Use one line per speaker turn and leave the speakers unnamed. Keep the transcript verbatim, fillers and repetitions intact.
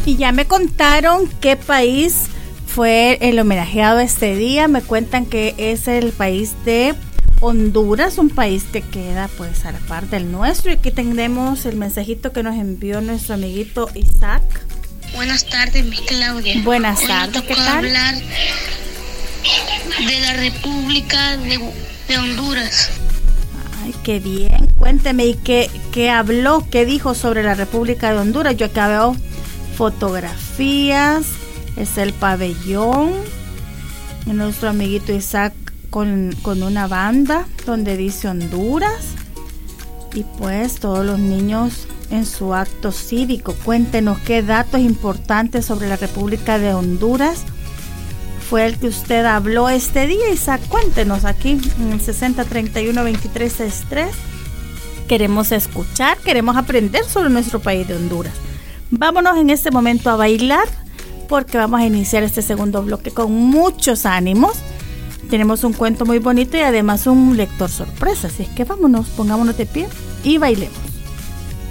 Y ya me contaron qué país fue el homenajeado este día. Me cuentan que es el país de Honduras, un país que queda pues a la par del nuestro. Y aquí tenemos el mensajito que nos envió nuestro amiguito Isaac.
Buenas tardes, mi Claudia.
Buenas
Hoy
tardes,
me
¿qué
tocó
tal?
hablar de la República de, de Honduras.
Ay, qué bien. Cuénteme, ¿y qué, qué habló, qué dijo sobre la República de Honduras? Yo acá veo fotografías, es el pabellón, y nuestro amiguito Isaac con, con una banda donde dice Honduras, y pues todos los niños en su acto cívico. Cuéntenos qué datos importantes sobre la República de Honduras fue el que usted habló este día, Isaac. Cuéntenos aquí en el sesenta treinta y uno veintitrés sesenta y tres. Queremos escuchar, queremos aprender sobre nuestro país de Honduras. Vámonos en este momento a bailar, porque vamos a iniciar este segundo bloque con muchos ánimos. Tenemos un cuento muy bonito y además un lector sorpresa, así es que vámonos, pongámonos de pie y bailemos.